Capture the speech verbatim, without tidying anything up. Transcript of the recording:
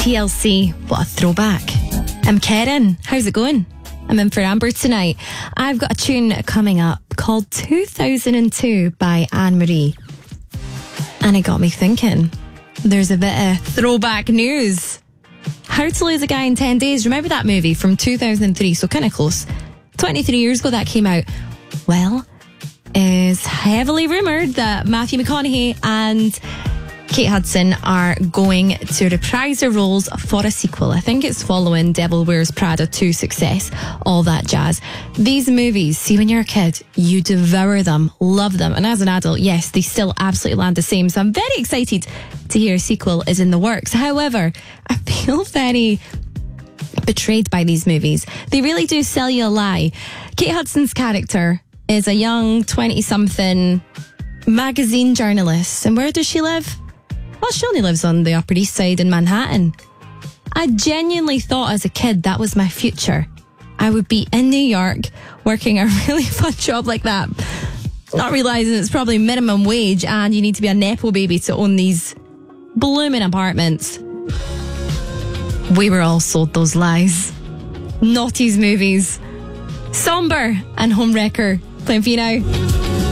T L C, what a throwback. I'm Karen. How's it going? I'm in for Amber tonight. I've got a tune coming up called two thousand two by Anne-Marie. And it got me thinking, there's a bit of throwback news. How to Lose a Guy in ten days. Remember that movie from two thousand three? So kind of close. twenty-three years ago that came out. Well, it's heavily rumoured that Matthew McConaughey and Kate Hudson are going to reprise their roles for a sequel. I think it's following Devil Wears Prada two success, all that jazz. These movies, see, when you're a kid, you devour them, love them. And as an adult, yes, they still absolutely land the same. So I'm very excited to hear a sequel is in the works. However, I feel very betrayed by these movies. They really do sell you a lie. Kate Hudson's character is a young twenty-something magazine journalist. And where does she live? Well, she only lives on the Upper East Side in Manhattan. I genuinely thought as a kid that was my future. I would be in New York working a really fun job like that. Not realising it's probably minimum wage and you need to be a Nepo baby to own these blooming apartments. We were all sold those lies. Naughty's movies. Somber and Homewrecker. Playing for you now.